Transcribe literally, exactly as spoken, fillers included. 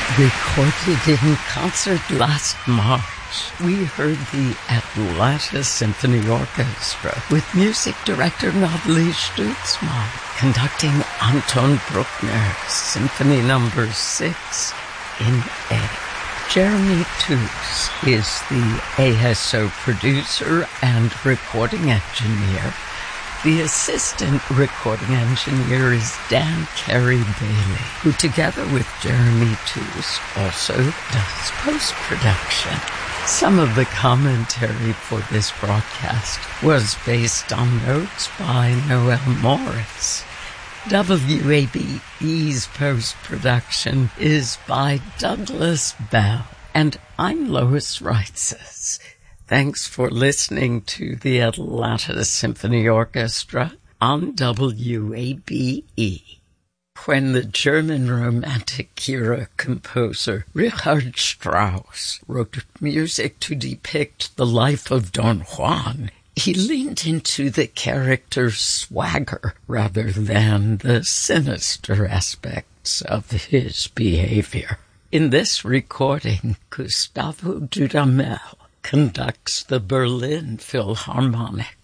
Recorded in concert last March, we heard the Atlanta Symphony Orchestra with music director Nathalie Stutzmann conducting Anton Bruckner's Symphony Number six in A. Jeremy Toos is the A S O producer and recording engineer. The assistant recording engineer is Dan Carey Bailey, who together with Jeremy Toos also does post-production. Some of the commentary for this broadcast was based on notes by Noel Morris. W A B E's post-production is by Douglas Bell, and I'm Lois Reitzes. Thanks for listening to the Atlanta Symphony Orchestra on W A B E. When the German Romantic era composer Richard Strauss wrote music to depict the life of Don Juan, he leaned into the character's swagger rather than the sinister aspects of his behavior. In this recording, Gustavo Dudamel conducts the Berlin Philharmonic.